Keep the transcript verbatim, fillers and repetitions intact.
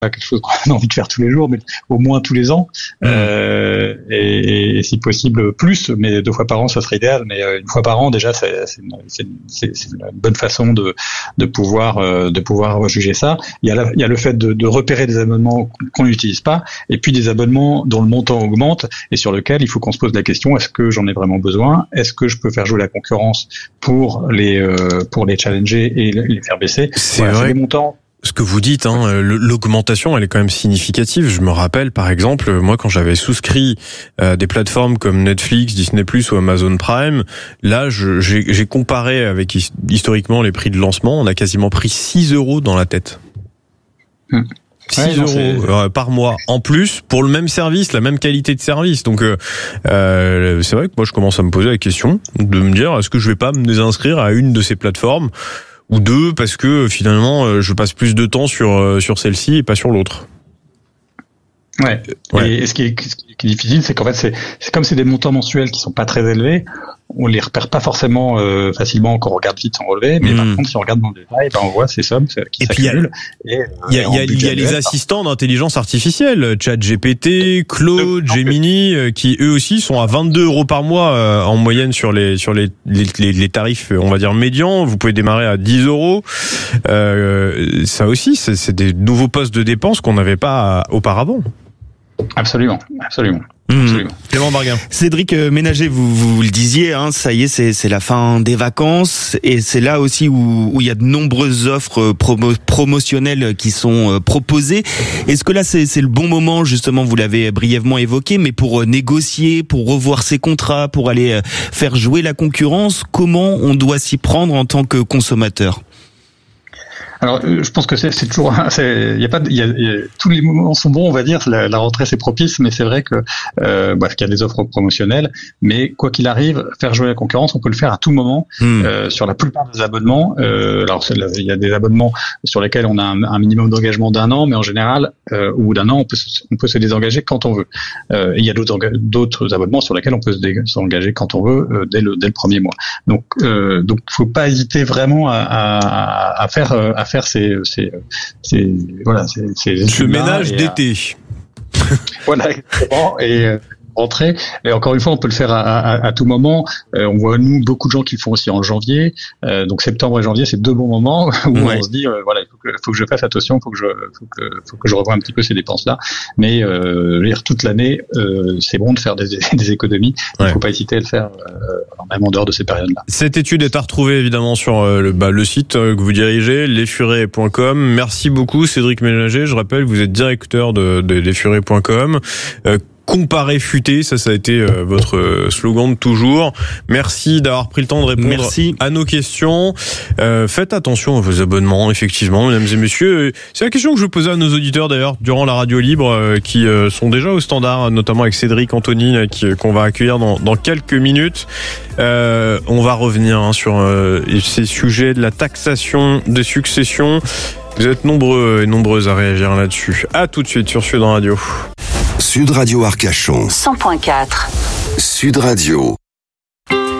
quelque chose qu'on a envie de faire tous les jours, mais au moins tous les ans, mmh. euh, et, et si possible plus, mais deux fois par an, ça serait idéal. Mais une fois par an, déjà, c'est, c'est, une, c'est, c'est, c'est une bonne façon de, de pouvoir, euh, de pouvoir juger ça. Il y a, la, il y a le fait de, de repérer des abonnements qu'on n'utilise pas, et puis des abonnements dont le montant augmente et sur lequel il faut qu'on se pose la question: est-ce que j'en ai vraiment besoin? Est-ce que je peux faire jouer la concurrence pour les, euh, pour les challenger et les faire baisser? C'est voilà, vrai. C'est des montants. Ce que vous dites, hein, l'augmentation, elle est quand même significative. Je me rappelle, par exemple, moi, quand j'avais souscrit à des plateformes comme Netflix, Disney plus ou Amazon Prime, là, je, j'ai, j'ai comparé avec historiquement les prix de lancement. On a quasiment pris six euros dans la tête. Hum. six ouais, non, euros euh, par mois en plus pour le même service, la même qualité de service. Donc euh, euh, c'est vrai que moi, je commence à me poser la question de me dire: est-ce que je vais pas me désinscrire à une de ces plateformes? Ou deux, parce que finalement, je passe plus de temps sur sur celle-ci et pas sur l'autre. Ouais. ouais. Et ce qui, est, ce qui est difficile, c'est qu'en fait, c'est, c'est comme c'est des montants mensuels qui sont pas très élevés, on les repère pas forcément euh, facilement quand on regarde vite sans relever, mais mmh. par contre, si on regarde dans le détail, ben on voit ces sommes qui et s'accumulent. Il y a, il y a, il y a les assistants d'intelligence artificielle, ChatGPT, Claude, Gemini, qui eux aussi sont à vingt-deux euros par mois euh, en moyenne sur les sur les, les les les tarifs, on va dire médians. Vous pouvez démarrer à dix euros. Euh, ça aussi, c'est, c'est des nouveaux postes de dépenses qu'on n'avait pas auparavant. Absolument, absolument. Mmh. Clément Barguin. Cédric Ménager, vous, vous le disiez, hein, ça y est, c'est, c'est la fin des vacances et c'est là aussi où, où il y a de nombreuses offres promo, promotionnelles qui sont proposées. Est-ce que là, c'est, c'est le bon moment, justement, vous l'avez brièvement évoqué, mais pour négocier, pour revoir ses contrats, pour aller faire jouer la concurrence, comment on doit s'y prendre en tant que consommateur ? Alors, je pense que c'est, c'est toujours, il y a pas, il y a, y a, tous les moments sont bons, on va dire. La, la rentrée c'est propice, mais c'est vrai que, euh, bah, qu'il y a des offres promotionnelles. Mais quoi qu'il arrive, faire jouer la concurrence, on peut le faire à tout moment. Mmh. Euh, sur la plupart des abonnements, euh, alors il y a des abonnements sur lesquels on a un, un minimum d'engagement d'un an, mais en général, euh, au bout d'un an, on peut, on peut se désengager quand on veut. Euh, et il y a d'autres, d'autres abonnements sur lesquels on peut se désengager quand on veut euh, dès le dès le premier mois. Donc, euh, donc, faut pas hésiter vraiment à, à, à faire à faire ces, ces, ces voilà, ces, ces ce ménage d'été. À... voilà, exactement. Et euh, rentrer. Et encore une fois, on peut le faire à, à, à tout moment. Euh, on voit nous beaucoup de gens qui le font aussi en janvier. Euh, donc septembre et janvier, c'est deux bons moments où ouais. on se dit euh, voilà, il faut que, faut que je fasse attention, il faut que je, faut que, faut que je revoie un petit peu ces dépenses-là. Mais euh, lire toute l'année, euh, c'est bon de faire des, des économies. Il ne ouais. faut pas hésiter à le faire, euh, même en dehors de ces périodes-là. Cette étude est à retrouver évidemment sur euh, le, bah, le site euh, que vous dirigez, lesfurets point com. Merci beaucoup, Cédric Ménager. Je rappelle, vous êtes directeur de, de lesfurets point com. Euh, Comparer futé, ça, ça a été euh, votre slogan de toujours. Merci d'avoir pris le temps de répondre Merci. à nos questions. Euh, faites attention à vos abonnements, effectivement, mesdames et messieurs. C'est la question que je posais à nos auditeurs d'ailleurs durant la radio libre, euh, qui euh, sont déjà au standard, notamment avec Cédric Anthony, euh, qui, qu'on va accueillir dans, dans quelques minutes. Euh, on va revenir hein, sur euh, ces sujets de la taxation des successions. Vous êtes nombreux et nombreuses à réagir là-dessus. À tout de suite sur Sud Radio. Sud Radio Arcachon. cent point quatre. Sud Radio.